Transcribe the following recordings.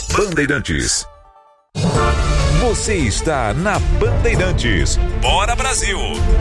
Bandeirantes. Você está na Bandeirantes. Bora Brasil!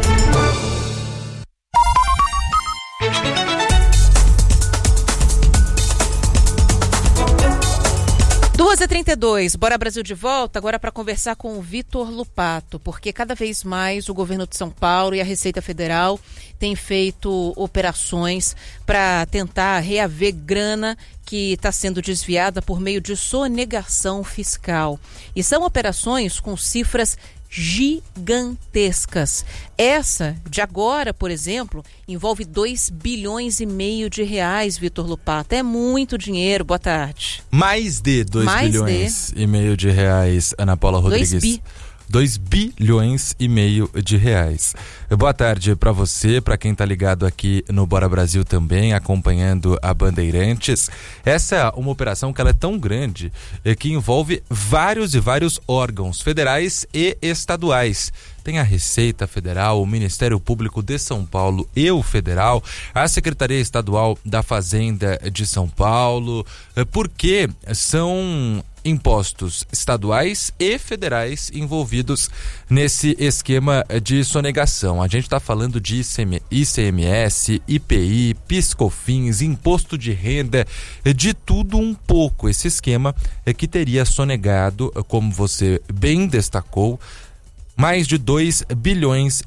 2h32, Bora Brasil de volta, agora para conversar com o Vitor Lupato, porque cada vez mais o governo de São Paulo e a Receita Federal têm feito operações para tentar reaver grana que está sendo desviada por meio de sonegação fiscal. E são operações com cifras gigantescas. Essa de agora, por exemplo, envolve 2,5 bilhões de reais, Vitor Lupato. É muito dinheiro. Boa tarde. Mais de 2,5 bilhões de reais, Ana Paula Rodrigues. 2,5 bilhões de reais. Boa tarde para você, para quem está ligado aqui no Bora Brasil também, acompanhando a Bandeirantes. Essa é uma operação que ela é tão grande que envolve vários órgãos federais e estaduais. Tem a Receita Federal, o Ministério Público de São Paulo e o Federal, a Secretaria Estadual da Fazenda de São Paulo, porque são impostos estaduais e federais envolvidos nesse esquema de sonegação. A gente está falando de ICMS, IPI, PIS/COFINS, imposto de renda, de tudo um pouco. Esse esquema que teria sonegado, como você bem destacou, mais de 2,5 bilhões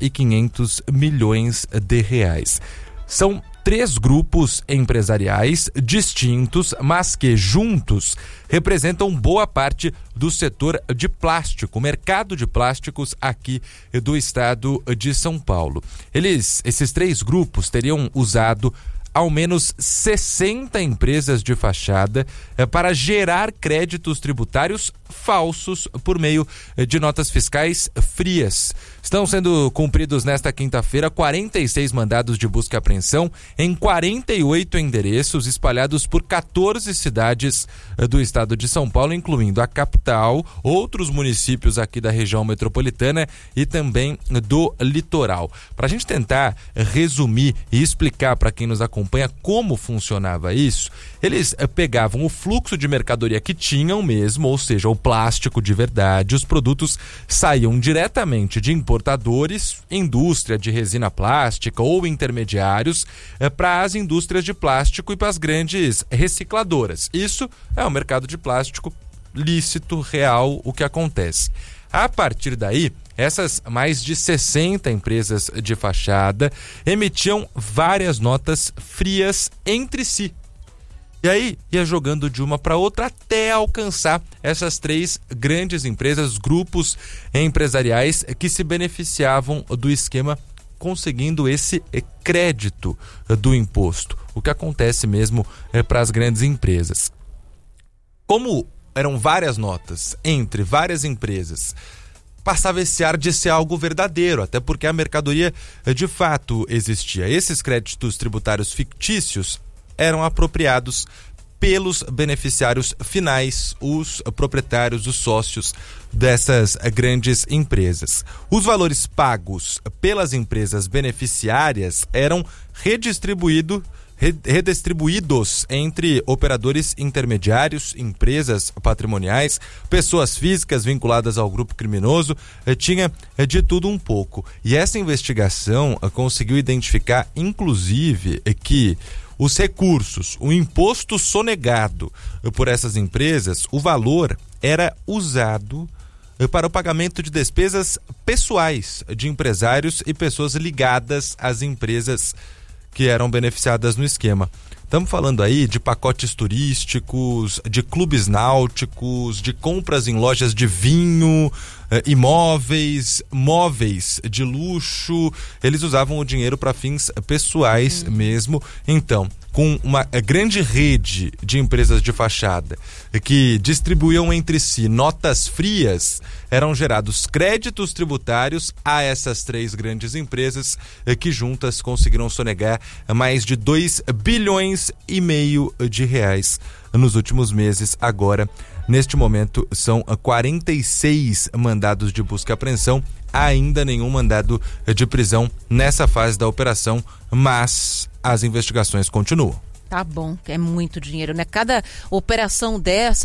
de reais. São 3 grupos empresariais distintos, mas que juntos representam boa parte do setor de plástico, o mercado de plásticos aqui do estado de São Paulo. Esses 3 grupos teriam usado ao menos 60 empresas de fachada para gerar créditos tributários falsos por meio de notas fiscais frias. Estão sendo cumpridos nesta quinta-feira 46 mandados de busca e apreensão em 48 endereços espalhados por 14 cidades do estado de São Paulo, incluindo a capital, outros municípios aqui da região metropolitana e também do litoral. Para a gente tentar resumir e explicar para quem nos acompanha como funcionava isso, eles pegavam o fluxo de mercadoria que tinham mesmo, ou seja, o plástico de verdade. Os produtos saíam diretamente de importadores, indústria de resina plástica ou intermediários, para as indústrias de plástico e para as grandes recicladoras. Isso é o mercado de plástico lícito, real, o que acontece. A partir daí, essas mais de 60 empresas de fachada emitiam várias notas frias entre si. E aí ia jogando de uma para outra até alcançar essas 3 grandes empresas, grupos empresariais que se beneficiavam do esquema, conseguindo esse crédito do imposto. O que acontece mesmo para as grandes empresas. Como eram várias notas entre várias empresas, passava esse ar de ser algo verdadeiro, até porque a mercadoria de fato existia. Esses créditos tributários fictícios eram apropriados pelos beneficiários finais, os proprietários, os sócios dessas grandes empresas. Os valores pagos pelas empresas beneficiárias eram redistribuídos entre operadores intermediários, empresas patrimoniais, pessoas físicas vinculadas ao grupo criminoso. Tinha de tudo um pouco. E essa investigação conseguiu identificar, inclusive, que os recursos, o imposto sonegado por essas empresas, o valor era usado para o pagamento de despesas pessoais de empresários e pessoas ligadas às empresas que eram beneficiadas no esquema. Estamos falando aí de pacotes turísticos, de clubes náuticos, de compras em lojas de vinho, imóveis, móveis de luxo. Eles usavam o dinheiro para fins pessoais mesmo. Então, com uma grande rede de empresas de fachada que distribuíam entre si notas frias, eram gerados créditos tributários a essas 3 grandes empresas que juntas conseguiram sonegar mais de 2,5 bilhões de reais nos últimos meses. Agora, neste momento, são 46 mandados de busca e apreensão, ainda nenhum mandado de prisão nessa fase da operação, mas as investigações continuam. Tá bom, é muito dinheiro, né? Cada operação dessa